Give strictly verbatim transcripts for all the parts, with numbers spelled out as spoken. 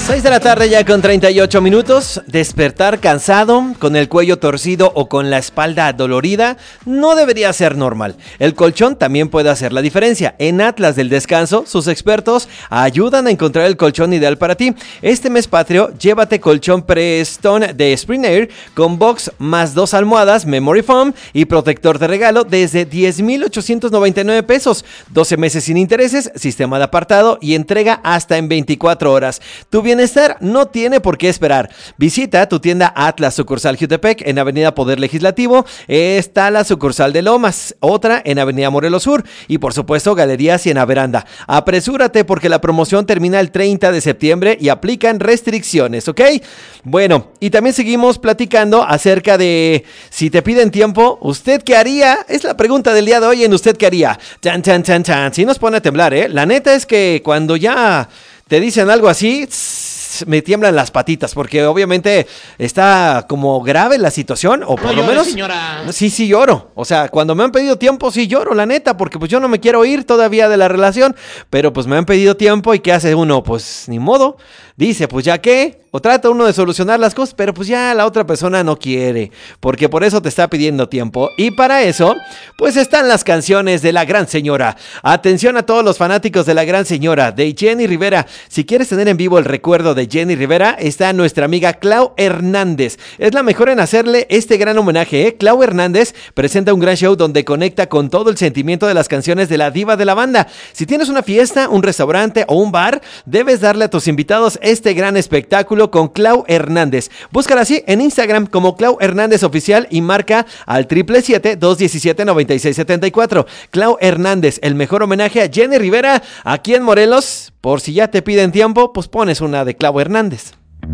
seis de la tarde ya con treinta y ocho minutos. Despertar cansado, con el cuello torcido o con la espalda dolorida no debería ser normal. El colchón también puede hacer la diferencia. En Atlas del Descanso, sus expertos ayudan a encontrar el colchón ideal para ti. Este mes patrio, llévate colchón Prestone de Spring Air con box más dos almohadas, memory foam y protector de regalo desde diez mil ochocientos noventa y nueve pesos. doce meses sin intereses, sistema de apartado y entrega hasta en veinticuatro horas. Tu bienestar no tiene por qué esperar. Visita tu tienda Atlas sucursal Jutepec en Avenida Poder Legislativo. Está la sucursal de Lomas, otra en Avenida Morelos Sur y por supuesto Galerías Siena Veranda. Apresúrate porque la promoción termina el treinta de septiembre y aplican restricciones, ¿ok? Bueno, y también seguimos platicando acerca de si te piden tiempo, ¿usted qué haría? Es la pregunta del día de hoy en ¿usted qué haría? Chan, chan, chan, chan. Sí nos pone a temblar, ¿eh? La neta es que cuando ya te dicen algo así, tss, me tiemblan las patitas, porque obviamente está como grave la situación, o por no lo llore, menos... señora. Sí, sí lloro. O sea, cuando me han pedido tiempo, sí lloro, la neta, porque pues yo no me quiero ir todavía de la relación, pero pues me han pedido tiempo y ¿qué hace uno? Pues ni modo. Dice, pues ya qué, o trata uno de solucionar las cosas, pero pues ya la otra persona no quiere, porque por eso te está pidiendo tiempo. Y para eso, pues están las canciones de la Gran Señora. Atención a todos los fanáticos de la Gran Señora, de Jenny Rivera. Si quieres tener en vivo el recuerdo de Jenny Rivera, está nuestra amiga Clau Hernández. Es la mejor en hacerle este gran homenaje, ¿eh? Clau Hernández presenta un gran show donde conecta con todo el sentimiento de las canciones de la diva de la banda. Si tienes una fiesta, un restaurante o un bar, debes darle a tus invitados este gran espectáculo con Clau Hernández. Búscala así en Instagram como Clau Hernández Oficial y marca al siete siete siete, dos uno siete, nueve seis siete cuatro. Clau Hernández, el mejor homenaje a Jenny Rivera aquí en Morelos. Por si ya te piden tiempo, pues pones una de Clau Hernández.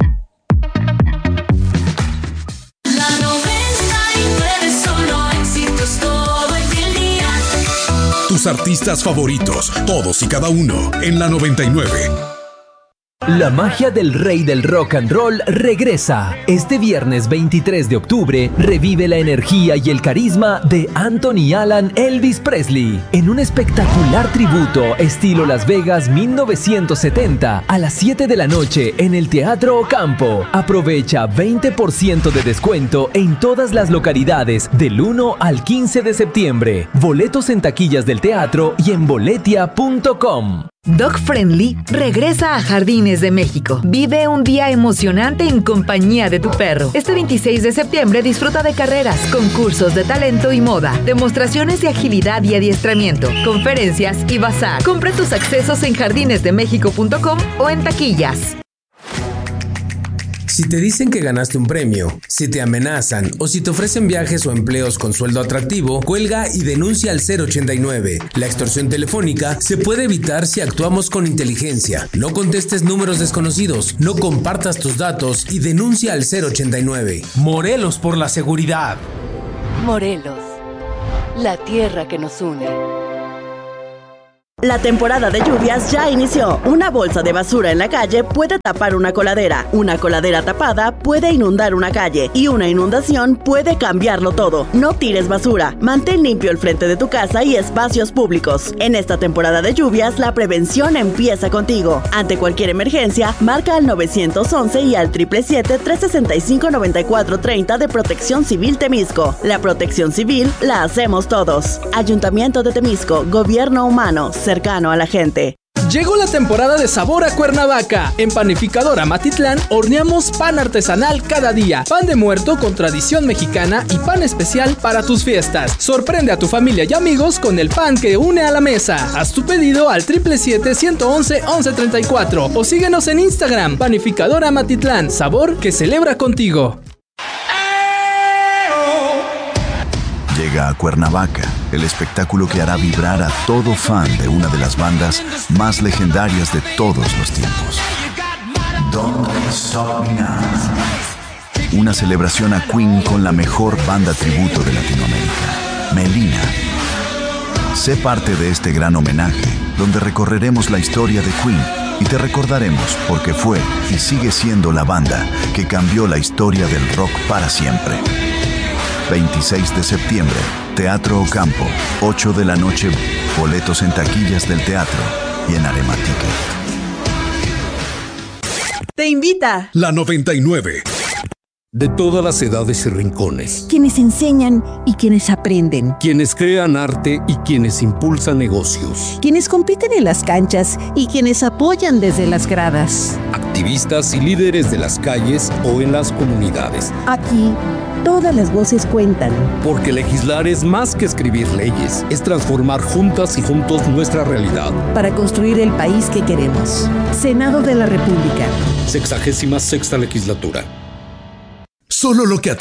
Tus artistas favoritos, todos y cada uno, en la noventa y nueve. La magia del rey del rock and roll regresa. Este viernes veintitrés de octubre revive la energía y el carisma de Anthony Alan Elvis Presley en un espectacular tributo estilo Las Vegas mil novecientos setenta a las siete de la noche en el Teatro Ocampo. Aprovecha veinte por ciento de descuento en todas las localidades del uno al quince de septiembre. Boletos en taquillas del teatro y en boletia punto com. Dog Friendly regresa a Jardines de México. Vive un día emocionante en compañía de tu perro. Este veintiséis de septiembre disfruta de carreras, concursos de talento y moda, demostraciones de agilidad y adiestramiento, conferencias y bazar. Compra tus accesos en jardines de méxico punto com o en taquillas. Si te dicen que ganaste un premio, si te amenazan o si te ofrecen viajes o empleos con sueldo atractivo, cuelga y denuncia al cero ochenta y nueve. La extorsión telefónica se puede evitar si actuamos con inteligencia. No contestes números desconocidos, no compartas tus datos y denuncia al cero ochenta y nueve. Morelos por la seguridad. Morelos, la tierra que nos une. La temporada de lluvias ya inició. Una bolsa de basura en la calle puede tapar una coladera. Una coladera tapada puede inundar una calle. Y una inundación puede cambiarlo todo. No tires basura. Mantén limpio el frente de tu casa y espacios públicos. En esta temporada de lluvias, la prevención empieza contigo. Ante cualquier emergencia, marca al nueve once y al siete siete siete, tres seis cinco, nueve cuatro tres cero de Protección Civil Temisco. La protección civil la hacemos todos. Ayuntamiento de Temisco, Gobierno Humano, cercano a la gente. Llegó la temporada de sabor a Cuernavaca. En Panificadora Matitlán horneamos pan artesanal cada día. Pan de muerto con tradición mexicana y pan especial para tus fiestas. Sorprende a tu familia y amigos con el pan que une a la mesa. Haz tu pedido al siete siete siete, uno uno, once treinta y cuatro o síguenos en Instagram. Panificadora Matitlán, sabor que celebra contigo. Llega a Cuernavaca, el espectáculo que hará vibrar a todo fan de una de las bandas más legendarias de todos los tiempos. Don't Stop Me Now. Una celebración a Queen con la mejor banda tributo de Latinoamérica, Melina. Sé parte de este gran homenaje, donde recorreremos la historia de Queen y te recordaremos porque fue y sigue siendo la banda que cambió la historia del rock para siempre. veintiséis de septiembre, Teatro Ocampo, ocho de la noche, boletos en taquillas del teatro y en Arema Ticket. te invita. La noventa y nueve. De todas las edades y rincones. Quienes enseñan y quienes aprenden. Quienes crean arte y quienes impulsan negocios. Quienes compiten en las canchas y quienes apoyan desde las gradas. Activistas y líderes de las calles o en las comunidades. Aquí, todas las voces cuentan. Porque legislar es más que escribir leyes, es transformar juntas y juntos nuestra realidad. Para construir el país que queremos. Senado de la República. Sexagésima sexta legislatura. Solo lo que a ti